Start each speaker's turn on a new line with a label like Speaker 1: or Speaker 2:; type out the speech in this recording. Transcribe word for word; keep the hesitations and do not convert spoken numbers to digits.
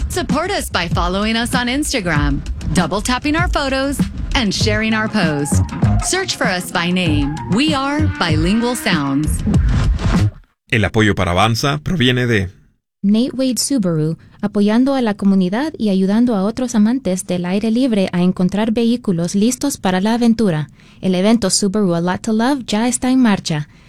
Speaker 1: Support us by following us on Instagram, double tapping our photos, and sharing our post. Search for us by name. We are Bilingual Sounds.
Speaker 2: El apoyo para Avanza proviene de
Speaker 3: Nate Wade Subaru, apoyando a la comunidad y ayudando a otros amantes del aire libre a encontrar vehículos listos para la aventura. El evento Subaru A Lot to Love ya está en marcha.